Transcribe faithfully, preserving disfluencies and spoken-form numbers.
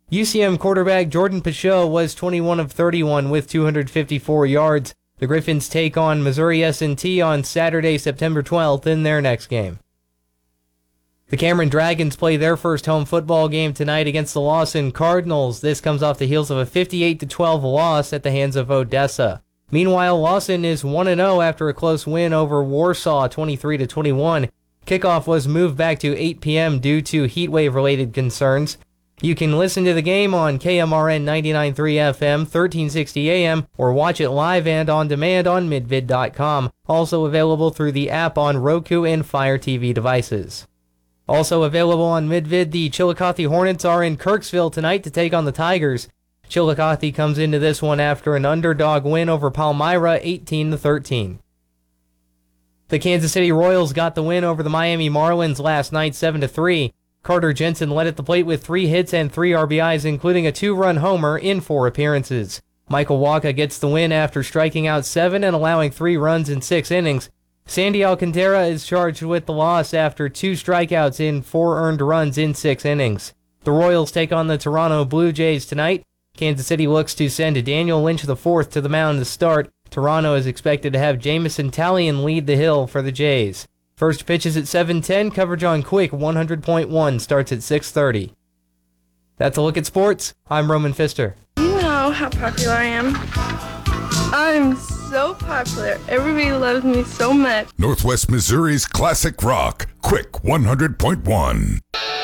U C M quarterback Jordan Pachot was twenty-one of thirty-one with two hundred fifty-four yards. The Griffins take on Missouri S and T on Saturday, September twelfth in their next game. The Cameron Dragons play their first home football game tonight against the Lawson Cardinals. This comes off the heels of a fifty-eight to twelve loss at the hands of Odessa. Meanwhile, Lawson is one and oh after a close win over Warsaw, twenty-three to twenty-one. Kickoff was moved back to eight p.m. due to heatwave-related concerns. You can listen to the game on K M R N ninety-nine point three F M, thirteen sixty A M, or watch it live and on demand on midvid dot com. Also available through the app on Roku and Fire T V devices. Also available on Midvid, the Chillicothe Hornets are in Kirksville tonight to take on the Tigers. Chillicothe comes into this one after an underdog win over Palmyra, eighteen to thirteen. The Kansas City Royals got the win over the Miami Marlins last night, seven to three. Carter Jensen led at the plate with three hits and three R B Is, including a two-run homer in four appearances. Michael Wacha gets the win after striking out seven and allowing three runs in six innings. Sandy Alcantara is charged with the loss after two strikeouts in four earned runs in six innings. The Royals take on the Toronto Blue Jays tonight. Kansas City looks to send Daniel Lynch the fourth to the mound to start. Toronto is expected to have Jamison Talion lead the hill for the Jays. First pitch is at seven ten. Coverage on Quick one hundred point one starts at six thirty. That's a look at sports. I'm Roman Pfister. You know how popular I am. I'm so popular. Everybody loves me so much. Northwest Missouri's classic rock. Quick one hundred point one.